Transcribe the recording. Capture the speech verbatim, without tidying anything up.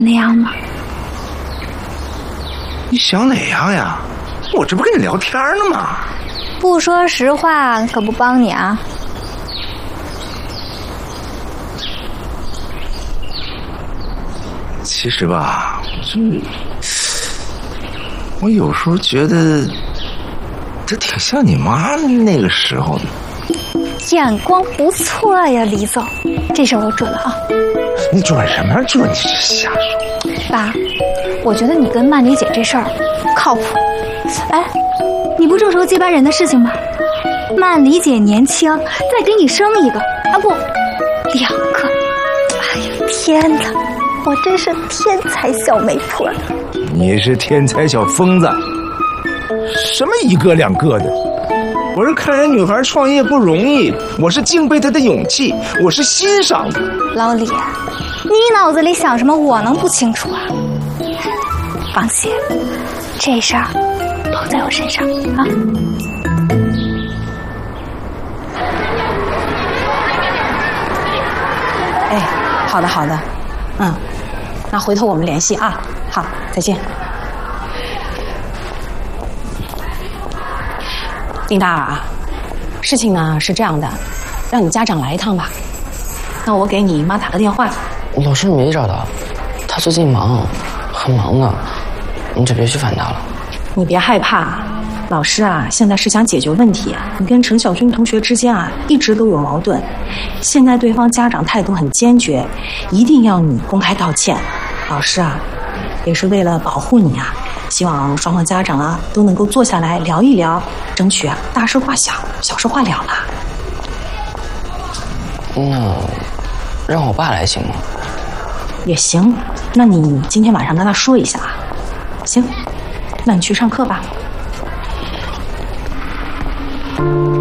那样吗？ 你想哪样呀？我这不跟你聊天呢吗？ 不说实话可不帮你啊。 其实吧，这我有时候觉得这挺像你妈那个时候的。 眼光不错呀，李总，这事我准了啊。 你准什么准？你这瞎说。 爸，我觉得你跟曼妮姐这事儿靠谱。哎，你不正愁接班人的事情吗？曼妮姐年轻，再给你生一个啊，不，两个。哎呀，天哪，我真是天才小媒婆。 你是天才小疯子。什么一个两个的？我是看人女孩创业不容易，我是敬佩她的勇气，我是欣赏的。 老李，你脑子里想什么我能不清楚啊？放心，这事儿都在我身上啊。 哎，好的好的，嗯，那回头我们联系啊。好，再见。丁大耳啊，事情呢是这样的，让你家长来一趟吧。那我给你妈打个电话。 老师没找到，他最近忙，很忙呢，你就别去烦他了。 你别害怕，老师啊，现在是想解决问题。你跟陈小军同学之间啊，一直都有矛盾，现在对方家长态度很坚决，一定要你公开道歉。老师啊，也是为了保护你啊，希望双方家长啊都能够坐下来聊一聊，争取啊大事化小，小事化了了。 那让我爸来行吗？ 也行，那你今天晚上跟他说一下啊。行，那你去上课吧。